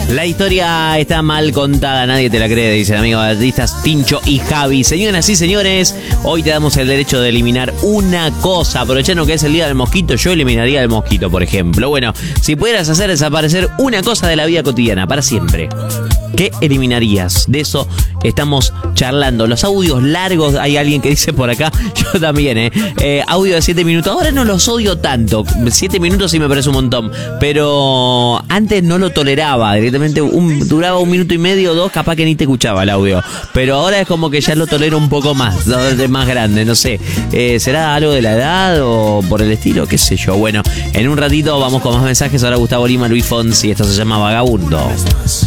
La historia está mal contada, nadie te la cree, dice el amigo artistas Tincho y Javi. Señoras y señores, hoy te damos el derecho de eliminar una cosa. Aprovechando que es el día del mosquito, yo eliminaría el mosquito, por ejemplo. Bueno, si pudieras hacer desaparecer una cosa de la vida cotidiana para siempre, ¿qué eliminarías? De eso estamos charlando. Los audios largos, hay alguien que dice por acá, yo también, audio de 7 minutos. Ahora no los odio tanto. 7 minutos sí me parece un montón. Pero antes no lo toleraba. Directamente duraba 1 minuto y medio o 2, capaz que ni te escuchaba el audio. Pero ahora es como que ya lo tolero un poco más. Es más grande, no sé. ¿Será algo de la edad o por el estilo? ¿Qué sé yo? Bueno, en un ratito vamos con más mensajes. Ahora Gustavo Lima, Luis Fonsi. Esto se llama Vagabundo.